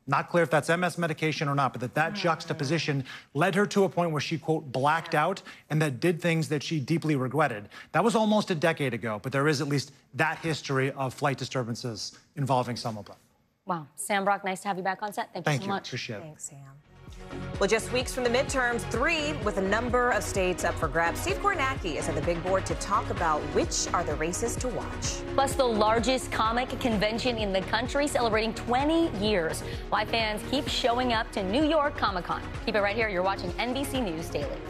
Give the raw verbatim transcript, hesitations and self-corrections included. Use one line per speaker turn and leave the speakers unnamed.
Not clear if that's M S medication or not, but that that juxtaposition led her to a point where she, quote, blacked out and that did things that she deeply regretted. That was almost a decade ago, but there is at least that history of flight disturbances involving Selma Blair.
Wow. Sam Brock, nice to have you back on set. Thank,
Thank
you so
you.
much.
Appreciate it.
Thanks, Sam. Well, just weeks from the midterms, three with a number of states up for grabs. Steve Kornacki is at the big board to talk about which are the races to watch.
Plus, the largest comic convention in the country, celebrating twenty years. Why fans keep showing up to New York Comic Con. Keep it right here. You're watching N B C News Daily.